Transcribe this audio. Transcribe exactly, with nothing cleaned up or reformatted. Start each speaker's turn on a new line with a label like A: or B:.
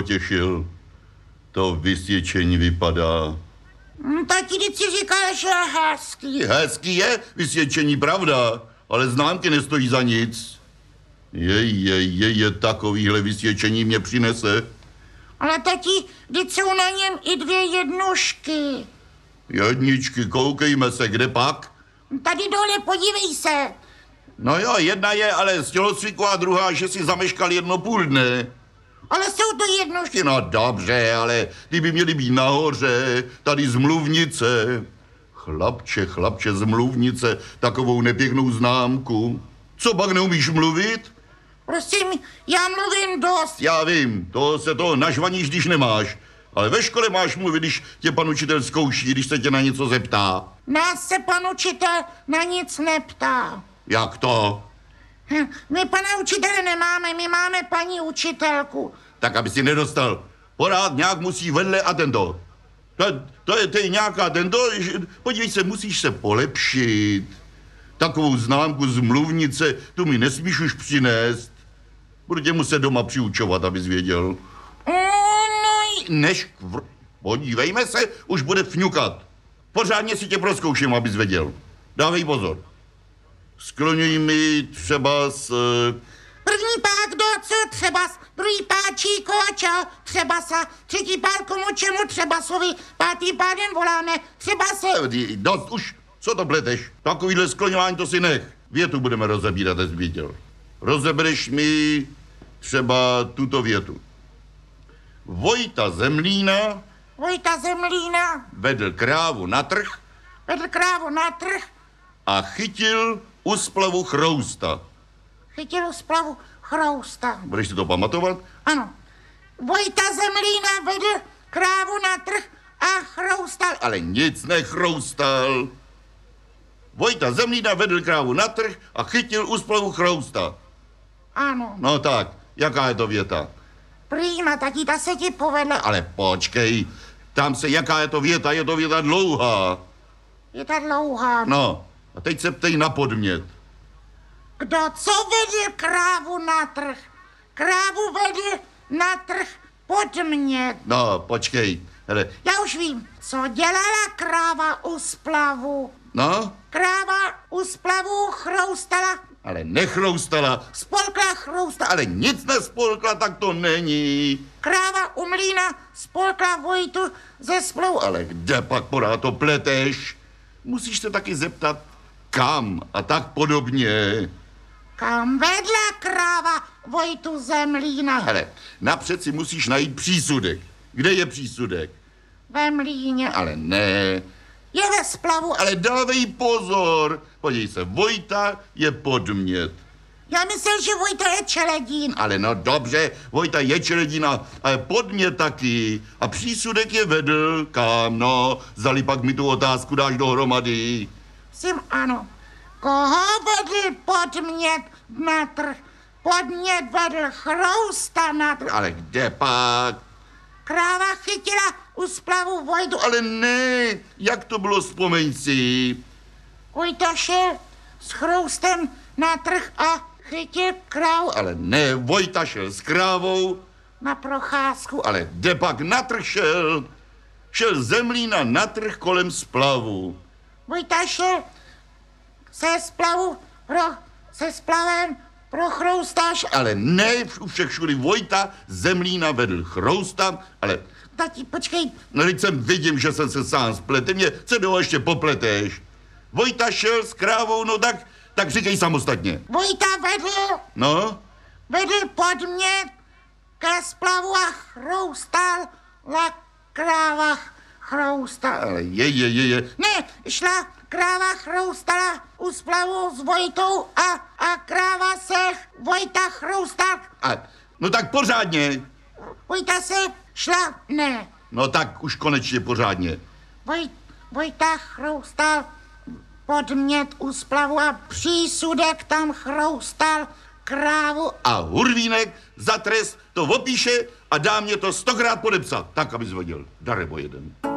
A: potěšil. To vysvědčení vypadá.
B: Hm, tati, teď si říkal, že hezký.
A: Hezký je vysvědčení, pravda, ale známky nestojí za nic. Je, je, je, je, takovýhle vysvědčení mě přinese.
B: Ale tati, teď jsou na něm i dvě jednušky.
A: Jedničky, koukejme se, kde pak?
B: Tady dole, podívej se.
A: No jo, jedna je ale z tělocviku a druhá, že si zameškal jedno půl dne.
B: Ale jsou to jednušky.
A: No dobře, ale ty by měly být nahoře, tady z Mluvnice. Chlapče, chlapče z Mluvnice, takovou nepěknou známku. Co pak neumíš mluvit?
B: Prosím, já mluvím dost.
A: Já vím, to se toho nažvaníš, když nemáš. Ale ve škole máš mluvit, když tě pan učitel zkouší, když se tě na něco zeptá.
B: Nás se pan učitel na nic neptá.
A: Jak to?
B: Hm, my pana učitele nemáme, my máme paní učitelku.
A: Tak, aby si nedostal. Pořád nějak musí vedle a tento. To, to, je, to je nějaká tento, podívej se, musíš se polepšit. Takovou známku z Mluvnice, tu mi nesmíš už přinést. Budu tě muset doma přiučovat, abys věděl. Než kvr... Podívejme se, už bude fňukat. Pořádně si tě prozkouším, abys věděl. Dávej pozor. Skloňuj mi třeba s...
B: První pák do co třeba, druhý páčí koča, třeba sa, třetí pák komu čemu třeba sovi, pátý pádem voláme, třeba se...
A: Dost už, co to pleteš? Takovýhle skloňování to si nech. Větu budeme rozebírat, abys věděl. Rozebereš mi třeba tuto větu. Vojta Zemlína
B: Vojta Zemlína
A: vedl krávu na trh
B: vedl krávu na trh
A: a chytil u splavu chrousta.
B: chytil splavu chrousta.
A: Budeš si to pamatovat?
B: Ano. Vojta Zemlína vedl krávu na trh a chroustal.
A: Ale nic nechroustal. Vojta Zemlína vedl krávu na trh a chytil u splavu chrousta.
B: Ano.
A: No tak, jaká je to věta?
B: Prýma, tati, ta se ti povedla.
A: Ale počkej, tam se, jaká je to věta, je to věta dlouhá.
B: Je ta dlouhá.
A: No, a teď se ptej na podmět.
B: Kdo co vedl krávu na trh? Krávu vedl na trh podmět.
A: No, počkej, hele.
B: Já už vím, co dělala kráva u splavu.
A: No?
B: Kráva u splavu chroustala.
A: Ale nechroustala.
B: Spolkla chroustala.
A: Ale nic nespolkla, tak to není.
B: Kráva u mlýna spolkla Vojtu ze splavu.
A: Ale kde pak pořád to pleteš? Musíš se taky zeptat, kam a tak podobně.
B: Kam vedla kráva Vojtu ze mlýna?
A: Hele, napřed si musíš najít přísudek. Kde je přísudek?
B: Ve mlýně.
A: Ale ne.
B: Je ve splavu.
A: Ale dávej pozor. Podívej se, Vojta je podmět.
B: Já myslel, že Vojta je čeledín.
A: Ale no dobře, Vojta je čeledina, ale podmět taky. A přísudek je vedl, kam, no. Zdali pak mi tu otázku dáš dohromady.
B: Sim, ano. Koho vedl podmět na trh? Podmět vedl chrousta na trh.
A: Ale kde pak?
B: Kráva chytila u splavu Vojtu.
A: Ale ne, jak to bylo, vzpomeň si.
B: Vojta šel s chroustem na trh a chytil krávu.
A: Ale ne, Vojta šel s krávou.
B: Na procházku.
A: Ale kde pak na trh šel? Šel Zemlína na trh kolem splavu.
B: Vojta šel se splavu pro, se splavem pro chroustáš.
A: Ale ne, všech všudy Vojta Zemlína vedl chrousta, ale...
B: Tati, počkej.
A: No teď jsem vidím, že jsem se sám spletl, mě se toho ještě popleteš. Vojta šel s krávou, no tak, tak říkej samostatně.
B: Vojta vedl,
A: No?
B: vedl podmět ke splavu a chroustal la kráva chroustal.
A: Ale je, je, je, je.
B: Ne, šla kráva chroustala u splavu s Vojtou a, a kráva se Vojta chroustal.
A: A, no tak pořádně.
B: Vojta se šla, ne.
A: No tak už konečně pořádně.
B: Voj, Vojta chroustal podmět u splavu a přísudek tam chroustal krávu.
A: A Hurvínek za trest to opíše a dá mě to stokrát podepsat. Tak, abys věděl. Darebo jeden.